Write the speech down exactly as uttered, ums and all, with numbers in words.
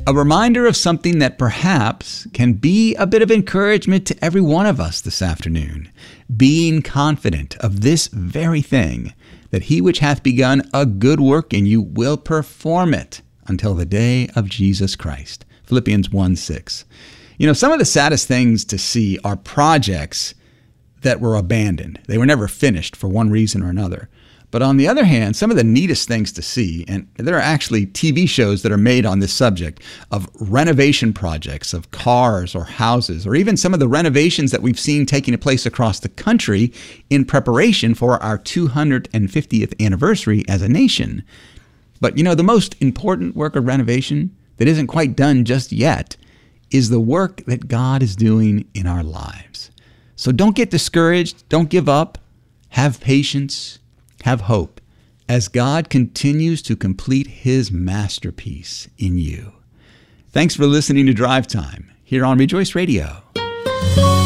A reminder of something that perhaps can be a bit of encouragement to every one of us this afternoon. Being confident of this very thing, that he which hath begun a good work in you will perform it until the day of Jesus Christ. Philippians one six. You know, some of the saddest things to see are projects that were abandoned. They were never finished for one reason or another. But on the other hand, some of the neatest things to see, and there are actually T V shows that are made on this subject of renovation projects of cars or houses, or even some of the renovations that we've seen taking place across the country in preparation for our two hundred fiftieth anniversary as a nation. But you know, the most important work of renovation that isn't quite done just yet is the work that God is doing in our lives. So don't get discouraged. Don't give up. Have patience. Have hope as God continues to complete his masterpiece in you. Thanks for listening to Drive Time here on Rejoice Radio.